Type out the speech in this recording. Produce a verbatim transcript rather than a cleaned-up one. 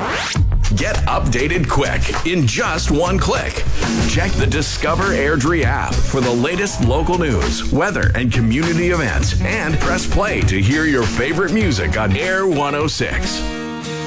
Get updated quick in just one click. Check the Discover Airdrie app for the latest local news, weather, and community events, and press play to hear your favorite music on Air one oh six.